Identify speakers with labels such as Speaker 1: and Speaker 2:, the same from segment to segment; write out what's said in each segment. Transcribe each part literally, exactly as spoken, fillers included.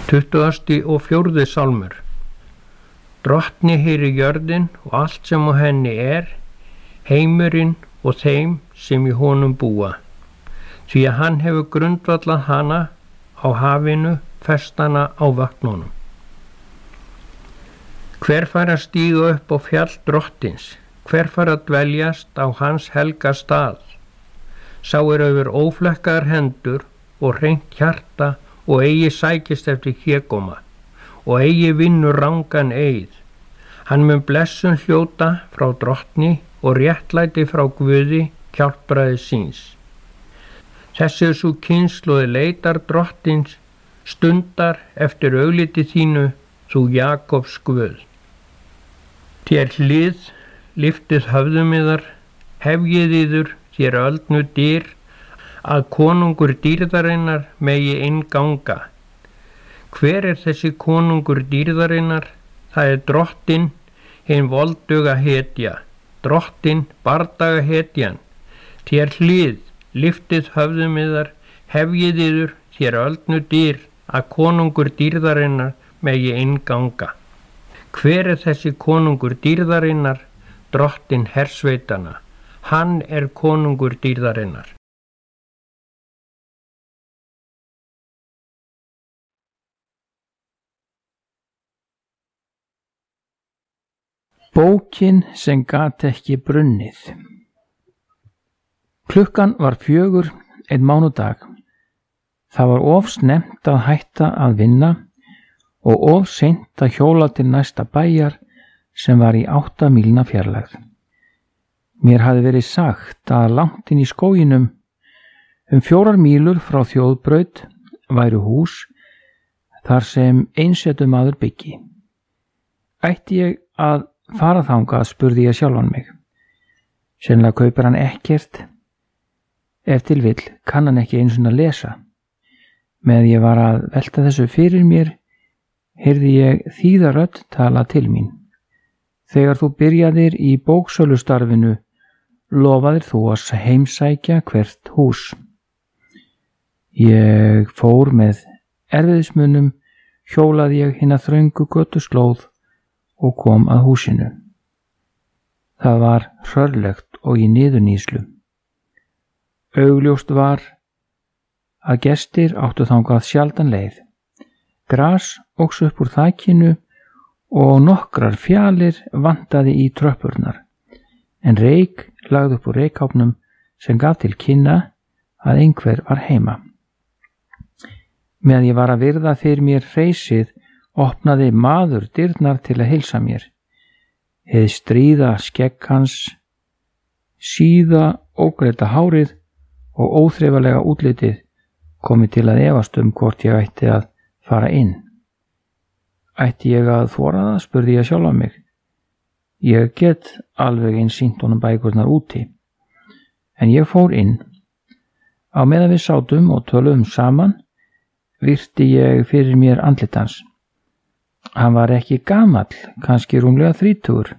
Speaker 1: Tuttugasti og fjórði sálmur. Drottni heyri jörðin og allt sem á henni er, heimurinn og þeim sem í honum búa. Því að hann hefur grundvallað hana á hafinu, festana á vatnunum. Hver fær að stíga upp á fjall drottins? Hver fær að dveljast á hans helga stað? Sá er yfir óflekkaðar hendur og hreint hjarta og eigi sækist eftir hégóma og eigi vinnur rangan eið. Hann mun blessun hljóta frá drottni og réttlæti frá Guði hjálpræði síns. Þessi er sú kynslóð leitar drottins, stundar eftir augliti þínu, þú Jakobs Guð. Þér hlið, liftið höfðum yðar, hefjið yður þér öldnu dyr, að konungur dýrðarinnar megi innganga. Hver er þessi konungur dýrðarinnar? Það er drottinn, hinn volduga hetja, drottinn, bardaga hetjan. Þér hlið, liftið höfðum yðar, hefjið yður þér öldnu dyr, að konungur dýrðarinnar megi innganga. Hver er þessi konungur dýrðarinnar? Drottinn hersveitana. Hann er konungur dýrðarinnar.
Speaker 2: Bókin sem gat ekki brunnið. Klukkan var fjögur einn mánudag. Það var of snemmt að hætta að vinna og of seint að hjóla til næsta bæjar sem var í átta mílna fjarlægð. Mér hafði verið sagt að langt inn í skóginum, um fjórar mílur frá þjóðbraut, væru hús þar sem einsetum maður byggi. Ætti ég að fara þangað, spurði ég sjálfan mig. Sennilega kaupir hann ekkert, ef til vill kann hann ekki einu sinni að lesa. Með ég var að velta þessu fyrir mér, heyrði ég þýða rödd tala til mín. Þegar þú byrjaðir í bóksölustarfinu, lofaðir þú að heimsækja hvert hús. Ég fór með erfiðismunum, hjólaði ég hina þröngu götuslóð og kom að húsinu. Það var hrörlegt og í niðurníðslu. Augljóst var að gestir áttu þangað sjaldan leið. Gras óx upp úr þakinu og nokkrar fjalir vantaði í tröppurnar, en reyk lagði upp úr reykháfnum sem gaf til kynna að einhver var heima. Meðan ég var að virða fyrir mér hreysið, opnaði maður dyrnar til að heilsa mér. Hið stríða skegg hans, síða ógreita hárið og óþreifalega útlitið komi til að efast um hvort ég ætti að fara inn. Ætti ég að þora það, spurði ég sjálf mig. Ég get alveg eins sýnt honum bækurnar úti. En ég fór inn. Á meðan við sátum og töluðum saman, virti ég fyrir mér andlit hans. Hann var ekki gamall, kannski rúmlega þrítugur.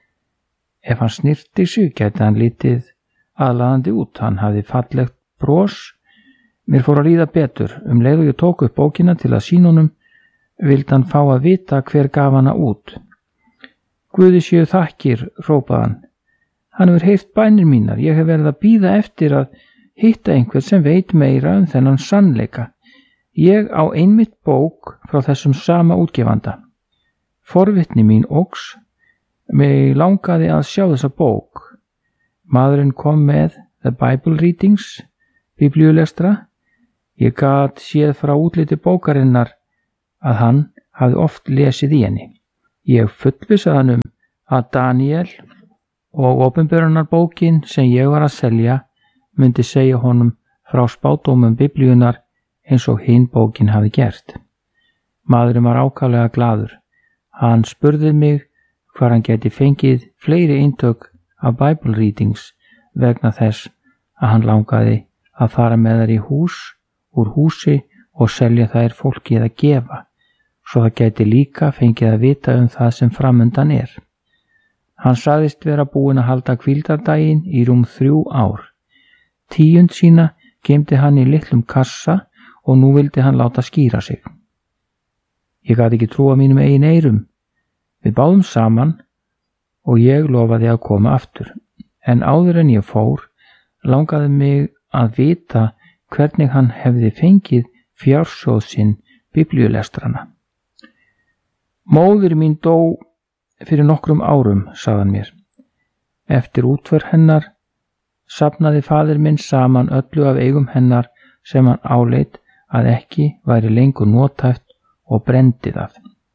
Speaker 2: Ef hann snyrti sig, gæti hann litið aðlaðandi út. Hann hafði fallegt bros. Mér fór að líða betur. Um leið og ég tók upp bókina til að sýna honum, vildi hann fá að vita hver gaf hana út. Guði séu þakkir, hrópaði hann. Hann hefur heyrt bænir mínar. Ég hef verið að bíða eftir að hitta einhvern sem veit meira um þennan sannleika. Ég á einmitt bók frá þessum sama útgefanda. Forvitni mín óx, mig langaði að sjá þessa bók. Maðurinn kom með The Bible Readings, biblíulestra. Ég gat séð frá útliti bókarinnar að hann hafði oft lesið í henni. Ég fullvissaði hann um að Daniel og opinberunarbókin sem ég var að selja myndi segja honum frá spádómum biblíunar eins og hinn bókin hafi gert. Maðurinn var ákaflega glaður. Hann spurði mig hvar hann geti fengið fleiri eintök af Bible Readings vegna þess að hann langaði að fara með þær í hús, úr húsi og selja þær fólki að gefa, svo það geti líka fengið að vita um það sem framundan er. Hann sagðist vera búinn að halda hvíldardaginn í rúm þrjú ár. Tíund sína geymdi hann í litlum kassa og nú vildi hann láta skýra sig. Ég gat ekki trúa mínum eigin eyrum. Við báðum saman og ég lofaði að koma aftur. En áður en ég fór, langaði mig að vita hvernig hann hefði fengið fjársjóð sinn biblíulestrana. Móðir mín dó fyrir nokkrum árum, sagðan mér. Eftir útför hennar safnaði faðir minn saman öllu af eigum hennar sem hann áleit að ekki væri lengur notæft og brendi það.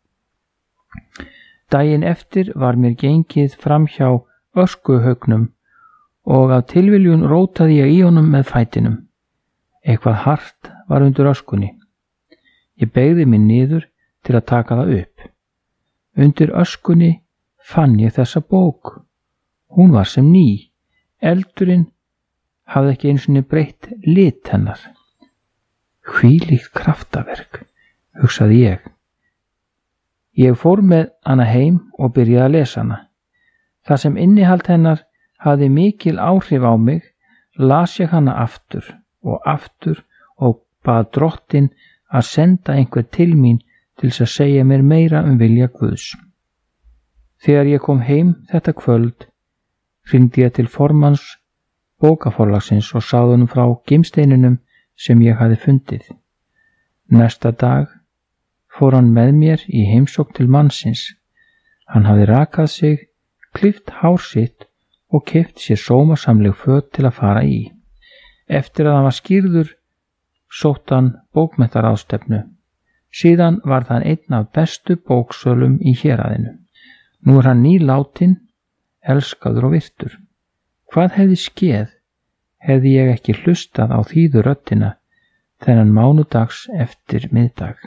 Speaker 2: Daginn eftir var mér gengið framhjá öskuhaugnum og af tilviljun rótaði ég í honum með fætinum. Eitthvað hart var undir öskunni. Ég beygði mig niður til að taka það upp. Undir öskunni fann ég þessa bók. Hún var sem ný. Eldurinn hafði ekki einu sinni breytt lit hennar. Hvílíkt kraftaverk, hugsaði ég. Ég fór með hana heim og byrjaði að lesa hana. Það sem innihald hennar hafði mikil áhrif á mig, las ég hana aftur og aftur og bað Drottinn að senda einhver til mín til þess að segja mér meira um vilja Guðs. Þegar ég kom heim þetta kvöld, hringdi ég til formanns bókaforlagsins og sagði honum frá gimsteinunum sem ég hafi fundið. Næsta dag fór hann með mér í heimsókn til mannsins. Hann hafði rakað sig, klippt hár sitt og keypt sér sómasamleg föt til að fara í. Eftir að hann var skírður sótt hann bókmenntaráðstefnu. Síðan var hann einn af bestu bóksölum í héraðinu. Nú er hann nýlátin, elskaður og virtur. Hvað hefði skeð, hefði ég ekki hlustað á þýðu röddina þennan mánudags eftir miðdag.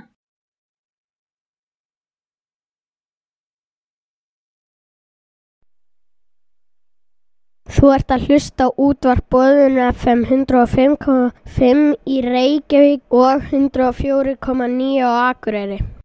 Speaker 3: Þú ert að hlusta á útvarp Boðun F M hundrað og fimm komma fimm í Reykjavík og hundrað og fjögur komma níu á Akureyri.